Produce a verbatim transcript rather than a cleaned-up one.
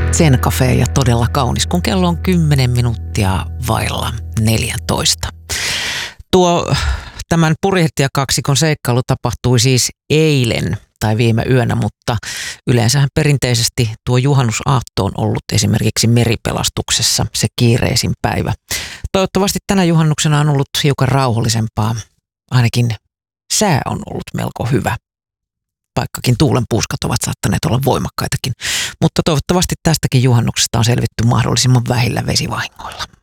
Zen Cafe ja todella kaunis, kun kello on kymmenen minuuttia vailla neljätoista. Tuo tämän purjehtija-kaksikon seikkailu tapahtui siis eilen tai viime yönä, mutta yleensähän perinteisesti tuo juhannusaatto on ollut esimerkiksi meripelastuksessa se kiireisin päivä. Toivottavasti tänä juhannuksena on ollut hiukan rauhallisempaa, ainakin sää on ollut melko hyvä. Vaikkakin tuulenpuuskat ovat saattaneet olla voimakkaitakin, mutta toivottavasti tästäkin juhannuksesta on selvitty mahdollisimman vähillä vesivahingoilla.